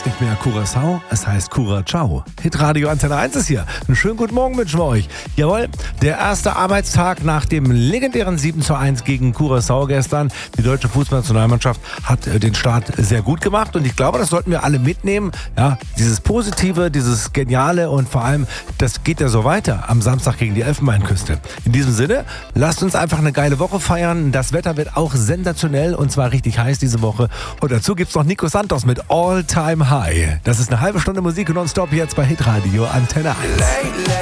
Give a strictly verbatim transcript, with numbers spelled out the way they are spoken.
heißt nicht mehr Curaçao, es heißt Curacao. Hitradio Antenne eins ist hier. Einen schönen guten Morgen wünschen wir euch. Jawohl, der erste Arbeitstag nach dem legendären sieben zu eins gegen Curaçao gestern. Die deutsche Fußballnationalmannschaft hat äh, den Start sehr gut gemacht und ich glaube, das sollten wir alle mitnehmen. Ja, dieses Positive, dieses Geniale und vor allem, das geht ja so weiter am Samstag gegen die Elfenbeinküste. In diesem Sinne, lasst uns einfach eine geile Woche feiern. Das Wetter wird auch sensationell und zwar richtig heiß diese Woche. Und dazu gibt's noch Nico Santos mit All Time High. Das ist eine halbe Stunde Musik nonstop jetzt bei Hitradio Antenne eins.